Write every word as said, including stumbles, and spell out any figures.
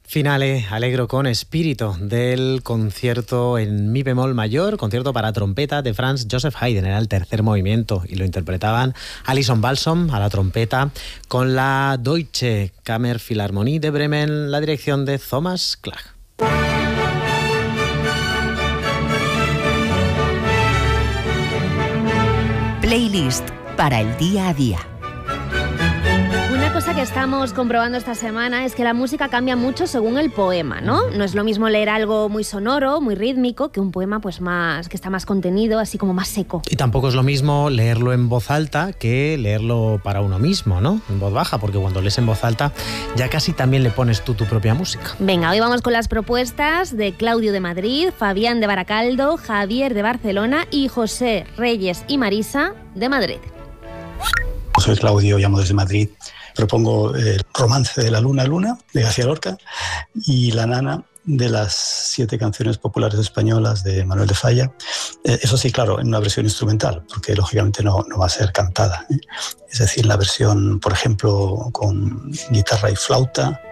Finale allegro con espíritu del concierto en mi bemol mayor, concierto para trompeta de Franz Joseph Haydn. Era el tercer movimiento y lo interpretaban Alison Balsom a la trompeta con la Deutsche Kammerphilharmonie de Bremen, la dirección de Thomas Klach. Playlist para el día a día. Una cosa que estamos comprobando esta semana es que la música cambia mucho según el poema, ¿no? No es lo mismo leer algo muy sonoro, muy rítmico, que un poema pues más que está más contenido, así como más seco. Y tampoco es lo mismo leerlo en voz alta que leerlo para uno mismo, ¿no? En voz baja, porque cuando lees en voz alta ya casi también le pones tú tu propia música. Venga, hoy vamos con las propuestas de Claudio de Madrid, Fabián de Baracaldo, Javier de Barcelona y José Reyes y Marisa de Madrid. Soy Claudio, llamo desde Madrid. Propongo el Romance de la Luna Luna, de García Lorca, y La Nana, de las siete canciones populares españolas de Manuel de Falla. Eh, eso sí, claro, en una versión instrumental, porque lógicamente no, no va a ser cantada, ¿eh? Es decir, la versión, por ejemplo, con guitarra y flauta,